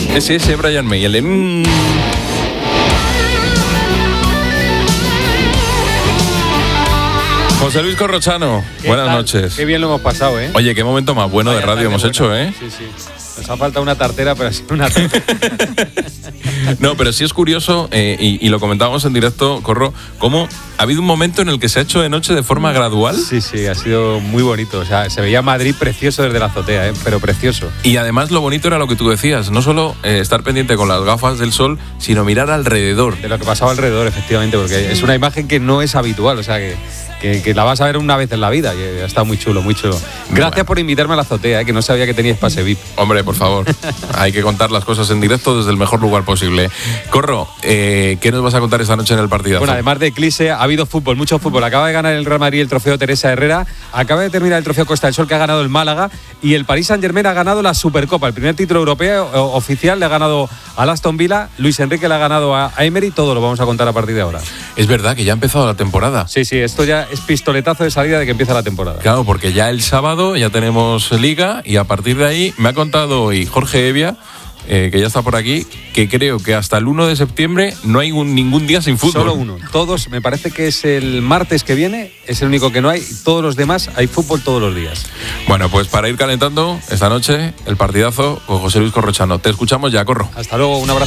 Ese Brian May, el de... José Luis Corrochano, buenas noches. Qué bien lo hemos pasado, ¿eh? Oye, qué momento más bueno de radio hemos hecho, ¿eh? Sí. Nos ha faltado una tartera, pero ha sido una tartera. No, pero sí es curioso, y lo comentábamos en directo, Corro, cómo ha habido un momento en el que se ha hecho de noche de forma gradual. Sí, ha sido muy bonito. O sea, se veía Madrid precioso desde la azotea, pero precioso. Y además lo bonito era lo que tú decías, no solo estar pendiente con las gafas del sol, sino mirar alrededor. De lo que pasaba alrededor, efectivamente, porque es una imagen que no es habitual, o sea, que la vas a ver una vez en la vida y ha estado muy chulo, muy chulo. Gracias por invitarme a la azotea, que no sabía que teníais pase VIP. Hombre, por favor, hay que contar las cosas en directo desde el mejor lugar posible. Corro, ¿qué nos vas a contar esta noche en el partidazo? Bueno, además de Eclipse, ha habido fútbol, mucho fútbol. Acaba de ganar el Real Madrid el trofeo Teresa Herrera, acaba de terminar el trofeo Costa del Sol que ha ganado el Málaga, y el Paris Saint-Germain ha ganado la Supercopa, el primer título europeo oficial. Le ha ganado al Aston Villa, Luis Enrique le ha ganado a Emery. Todo lo vamos a contar a partir de ahora. Es verdad que ya ha empezado la temporada. Sí, esto ya es pistoletazo de salida de que empieza la temporada. Claro, porque ya el sábado ya tenemos Liga, y a partir de ahí me ha contado hoy Jorge Evia, que ya está por aquí, que creo que hasta el 1 de septiembre no hay ningún día sin fútbol. Solo uno. Todos, me parece que es el martes que viene, es el único que no hay. Todos los demás hay fútbol todos los días. Bueno, pues para ir calentando esta noche el partidazo con José Luis Corrochano. Te escuchamos ya, Corro. Hasta luego, un abrazo.